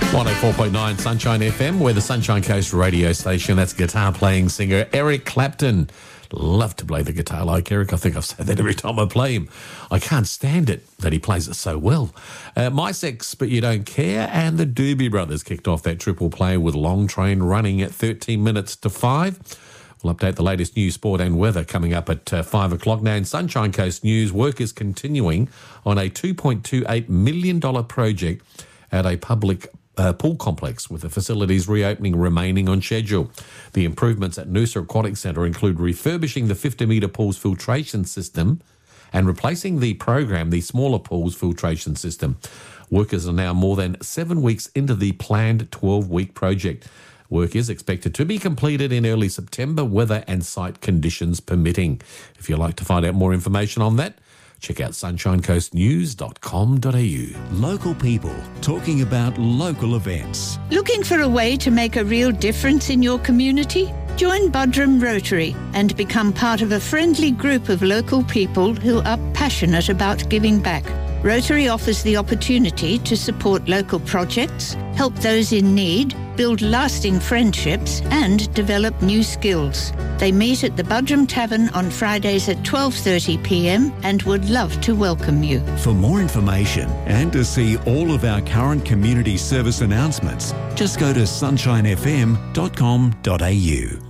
104.9 Sunshine FM. We're the Sunshine Coast radio station. That's guitar-playing singer Eric Clapton. Love to play the guitar like Eric. I think I've said that every time I play him. I can't stand it that he plays it so well. My Sex, But You Don't Care, and the Doobie Brothers kicked off that triple play with Long Train running at 13 minutes to 5. We'll update the latest news, sport and weather coming up at 5 o'clock. Now in Sunshine Coast News, work is continuing on a $2.28 million project at a public pool complex, with the facilities reopening remaining on schedule. The improvements at Noosa Aquatic Centre include refurbishing the 50-metre pool's filtration system and replacing the smaller pool's filtration system. Workers are now more than 7 weeks into the planned 12-week project. Work is expected to be completed in early September, weather and site conditions permitting. If you'd like to find out more information on that, check out sunshinecoastnews.com.au. Local people talking about local events. Looking for a way to make a real difference in your community? Join Buderim Rotary and become part of a friendly group of local people who are passionate about giving back. Rotary offers the opportunity to support local projects, help those in need, build lasting friendships and develop new skills. They meet at the Buderim Tavern on Fridays at 12:30 p.m. and would love to welcome you. For more information and to see all of our current community service announcements, just go to sunshinefm.com.au.